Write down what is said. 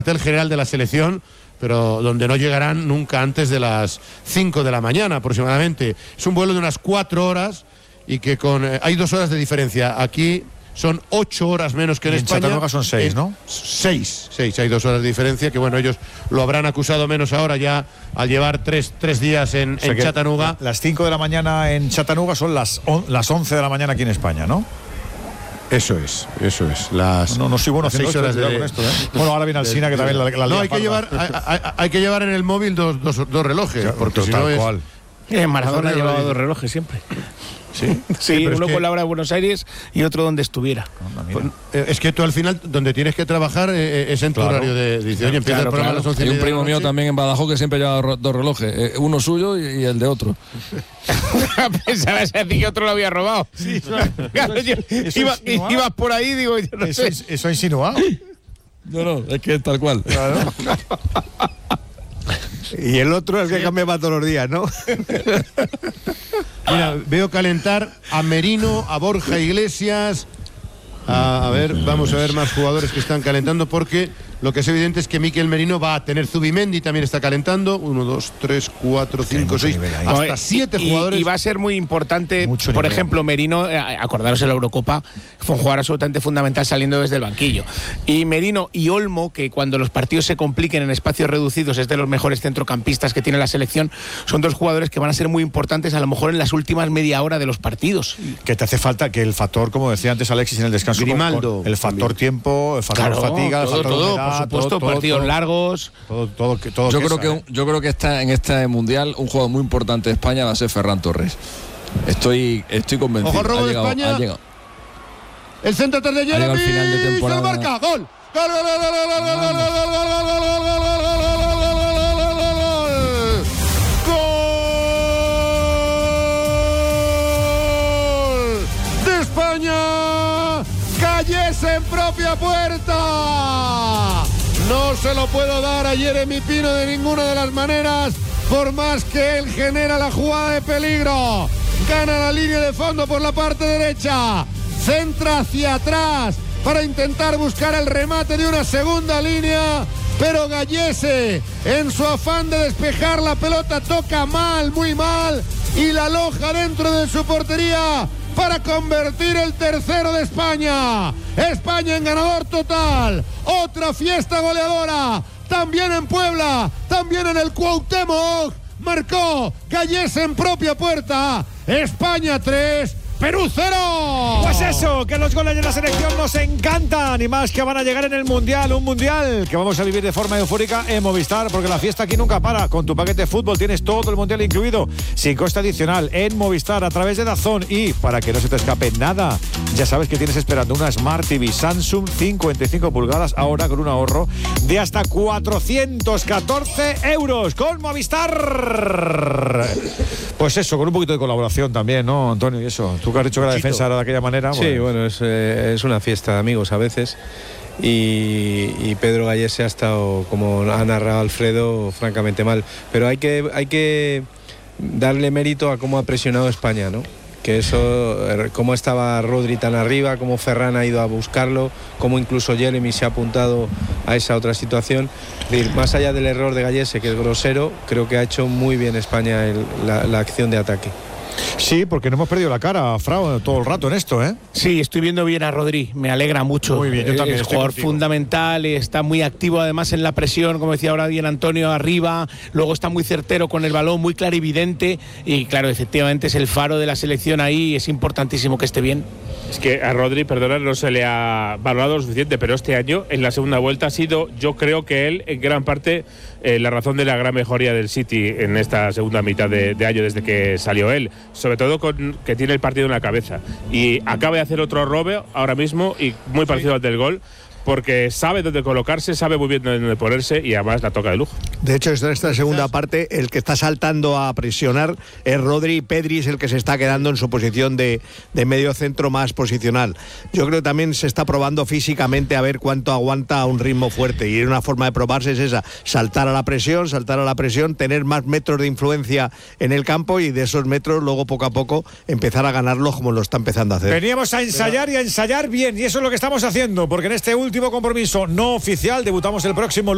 el general de la selección, pero donde no llegarán nunca antes de las 5 de la mañana aproximadamente. Es un vuelo de unas 4 horas y que hay 2 horas de diferencia. Aquí son 8 horas menos que en España. En Chattanooga son 6, ¿no? 6, hay 2 horas de diferencia, que bueno, ellos lo habrán acusado menos ahora ya al llevar 3 días en Chattanooga. Las 5 de la mañana en Chattanooga son las 11 de la mañana aquí en España, ¿no? Eso es. No soy bueno haciendo 6 horas de con esto, ¿eh? Bueno, ahora viene Alsina, que también la no, hay que llevar en el móvil dos relojes, porque si no es... Maradona llevaba 2 relojes siempre. Sí, uno con la hora de Buenos Aires y otro donde estuviera. Es que tú al final, donde tienes que trabajar, es en tu horario de... Dice, oye, empieza el programa a las 11 y media. Hay un primo mío también en Badajoz que siempre lleva 2 relojes, uno suyo y el de otro. Pensabas así que otro lo había robado. Sí, claro, ibas por ahí, digo, yo no sé. Eso ha insinuado. No, es que es tal cual. Claro. Y el otro es el que cambiaba todos los días, ¿no? Mira, veo calentar a Merino, a Borja Iglesias. A ver, vamos a ver más jugadores que están calentando, porque lo que es evidente es que Mikel Merino va a tener Zubimendi, también está calentando. 1, 2, 3, 4, 5, 6, hasta 7 jugadores. Y va a ser muy importante, por ejemplo, Merino, acordaros en la Eurocopa, fue un jugador absolutamente fundamental saliendo desde el banquillo. Y Merino y Olmo, que cuando los partidos se compliquen en espacios reducidos es de los mejores centrocampistas que tiene la selección, son 2 jugadores que van a ser muy importantes a lo mejor en las últimas media hora de los partidos. Que te hace falta que el factor, como decía antes Alexis en el descanso, Grimaldo, el factor tiempo, el factor fatiga, el factor humedad, por supuesto, partidos largos. Yo creo que en este mundial un jugador muy importante de España va a ser Ferran Torres. Estoy convencido. Ojo, robo de España. El centro atrás de Jeremy. Al final de temporada. Se marca. Gol. De España. Calles en propia puerta. No se lo puedo dar a Jeremy Pino de ninguna de las maneras, por más que él genera la jugada de peligro. Gana la línea de fondo por la parte derecha, centra hacia atrás para intentar buscar el remate de una segunda línea, pero Gallese, en su afán de despejar la pelota, toca mal, muy mal, y la aloja dentro de su portería para convertir el tercero de España. España en ganador total. Otra fiesta goleadora. También en Puebla. También en el Cuauhtémoc. Marcó Gallese en propia puerta. España 3. Perú 0. Pues eso, que los goles de la selección nos encantan y más que van a llegar en el Mundial, un Mundial que vamos a vivir de forma eufórica en Movistar, porque la fiesta aquí nunca para. Con tu paquete de fútbol tienes todo el Mundial incluido, sin coste adicional, en Movistar a través de DAZN. Y para que no se te escape nada, ya sabes que tienes esperando una Smart TV Samsung 55 pulgadas ahora con un ahorro de hasta 414 euros con Movistar. Pues eso, con un poquito de colaboración también, ¿no, Antonio? Y eso, tú que has dicho que la defensa era de aquella manera. Sí, bueno, es una fiesta de amigos a veces. Y Pedro Gallese ha estado, como ha narrado Alfredo, francamente mal. Pero hay que darle mérito a cómo ha presionado España, ¿no? Que eso, cómo estaba Rodri tan arriba, cómo Ferran ha ido a buscarlo, cómo incluso Jeremy se ha apuntado a esa otra situación. Es decir, más allá del error de Gallese, que es grosero, creo que ha hecho muy bien España la acción de ataque. Sí, porque no hemos perdido la cara, Frau, todo el rato en esto, ¿eh? Sí, estoy viendo bien a Rodri, me alegra mucho. Muy bien, yo también. Es jugador fundamental, está muy activo además en la presión, como decía ahora bien Antonio, arriba, luego está muy certero con el balón, muy clarividente y claro, efectivamente es el faro de la selección ahí, es importantísimo que esté bien. Es que a Rodri, perdona, no se le ha valorado lo suficiente, pero este año, en la segunda vuelta, ha sido, yo creo que él, en gran parte, la razón de la gran mejoría del City en esta segunda mitad de año desde que salió él. Sobre todo con que tiene el partido en la cabeza. Y acaba de hacer otro robo ahora mismo, y muy parecido al del gol, porque sabe dónde colocarse, sabe muy bien dónde ponerse y además la toca de lujo. De hecho, en esta segunda parte, el que está saltando a presionar es Rodri, y Pedri es el que se está quedando en su posición de medio centro más posicional. Yo creo que también se está probando físicamente a ver cuánto aguanta a un ritmo fuerte, y una forma de probarse es esa, saltar a la presión, tener más metros de influencia en el campo y de esos metros luego poco a poco empezar a ganarlos como lo está empezando a hacer. Veníamos a ensayar y a ensayar bien, y eso es lo que estamos haciendo, porque en este último compromiso no oficial debutamos el próximo